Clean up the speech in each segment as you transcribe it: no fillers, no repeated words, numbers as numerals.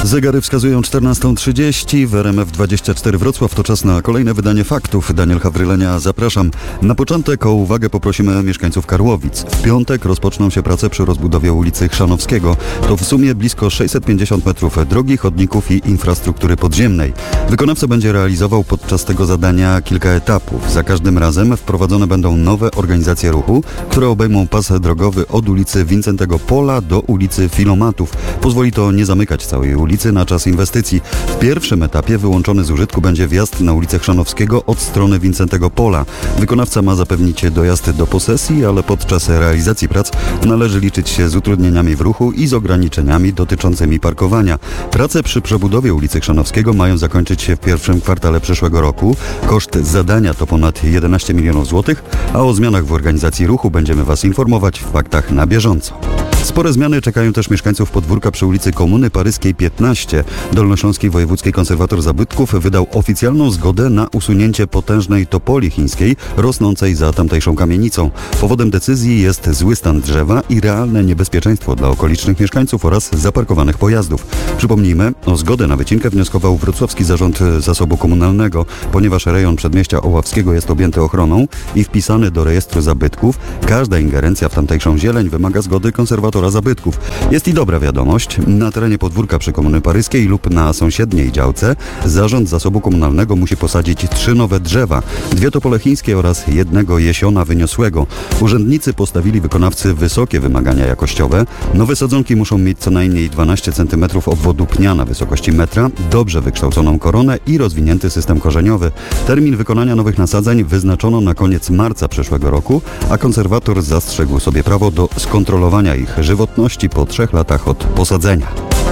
Zegary wskazują 14:30, w RMF24 Wrocław to czas na kolejne wydanie faktów. Daniel Hawrylenia, zapraszam. Na początek o uwagę poprosimy mieszkańców Karłowic. W piątek rozpoczną się prace przy rozbudowie ulicy Chrzanowskiego. To w sumie blisko 650 metrów drogi, chodników i infrastruktury podziemnej. Wykonawca będzie realizował podczas tego zadania kilka etapów. Za każdym razem wprowadzone będą nowe organizacje ruchu, które obejmą pas drogowy od ulicy Wincentego Pola do ulicy Filomatów. Pozwoli to nie zamykać całej ulicy na czas inwestycji. W pierwszym etapie wyłączony z użytku będzie wjazd na ulicę Chrzanowskiego od strony Wincentego Pola. Wykonawca ma zapewnić dojazd do posesji, ale podczas realizacji prac należy liczyć się z utrudnieniami w ruchu i z ograniczeniami dotyczącymi parkowania. Prace przy przebudowie ulicy Chrzanowskiego mają zakończyć się w pierwszym kwartale przyszłego roku. Koszt zadania to ponad 11 milionów złotych, a o zmianach w organizacji ruchu będziemy Was informować w faktach na bieżąco. Spore zmiany czekają też mieszkańców podwórka przy ulicy Komuny Paryskiej 15. Dolnośląski Wojewódzki Konserwator Zabytków wydał oficjalną zgodę na usunięcie potężnej topoli chińskiej rosnącej za tamtejszą kamienicą. Powodem decyzji jest zły stan drzewa i realne niebezpieczeństwo dla okolicznych mieszkańców oraz zaparkowanych pojazdów. Przypomnijmy, o zgodę na wycinkę wnioskował Wrocławski Zarząd Zasobu Komunalnego, ponieważ rejon Przedmieścia Oławskiego jest objęty ochroną i wpisany do rejestru zabytków. Każda ingerencja w tamtejszą zieleń wymaga zgody konserwatora zabytków. Jest i dobra wiadomość. Na terenie podwórka przy Komuny Paryskiej lub na sąsiedniej działce Zarząd Zasobu Komunalnego musi posadzić 3 nowe drzewa, 2 topole chińskie oraz 1 jesiona wyniosłego. Urzędnicy postawili wykonawcy wysokie wymagania jakościowe. Nowe sadzonki muszą mieć co najmniej 12 cm obwodu pnia na wysokości metra, dobrze wykształconą koronę i rozwinięty system korzeniowy. Termin wykonania nowych nasadzeń wyznaczono na koniec marca przyszłego roku, a konserwator zastrzegł sobie prawo do skontrolowania ich żywotności po 3 latach od posadzenia.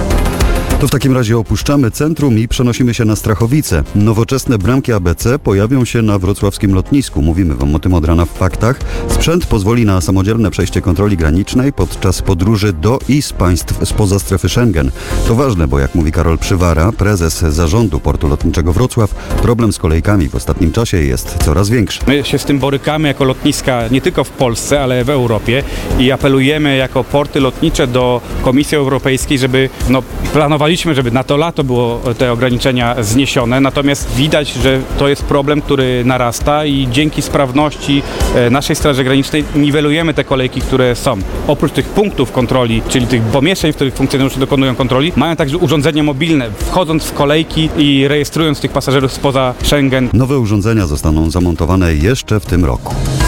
To w takim razie opuszczamy centrum i przenosimy się na Strachowice. Nowoczesne bramki ABC pojawią się na wrocławskim lotnisku. Mówimy Wam o tym od rana w faktach. Sprzęt pozwoli na samodzielne przejście kontroli granicznej podczas podróży do i z państw spoza strefy Schengen. To ważne, bo jak mówi Karol Przywara, prezes zarządu Portu Lotniczego Wrocław, problem z kolejkami w ostatnim czasie jest coraz większy. My się z tym borykamy jako lotniska nie tylko w Polsce, ale w Europie i apelujemy jako porty lotnicze do Komisji Europejskiej, żeby planowaliśmy, żeby na to lato było te ograniczenia zniesione, natomiast widać, że to jest problem, który narasta i dzięki sprawności naszej Straży Granicznej niwelujemy te kolejki, które są. Oprócz tych punktów kontroli, czyli tych pomieszczeń, w których funkcjonariusze dokonują kontroli, mają także urządzenia mobilne, wchodząc w kolejki i rejestrując tych pasażerów spoza Schengen. Nowe urządzenia zostaną zamontowane jeszcze w tym roku.